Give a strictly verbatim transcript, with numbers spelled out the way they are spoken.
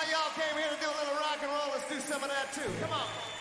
y'all came here to do a little rock and roll. Let's do some of that too. Come on.